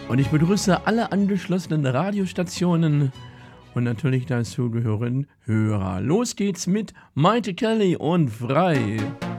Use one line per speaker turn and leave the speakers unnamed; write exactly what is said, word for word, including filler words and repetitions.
Und ich begrüße alle angeschlossenen Radiostationen und natürlich dazugehörigen Hörer. Los geht's mit Maite Kelly und Frei.